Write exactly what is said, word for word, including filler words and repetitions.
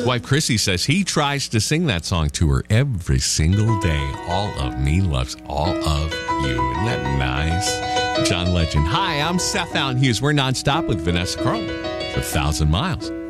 wife Chrissy says he tries to sing that song to her every single day. All of me loves all of you. Isn't that nice? John Legend. Hi, I'm Seth Allen Hughes. We're nonstop with Vanessa Carlton. It's a thousand miles.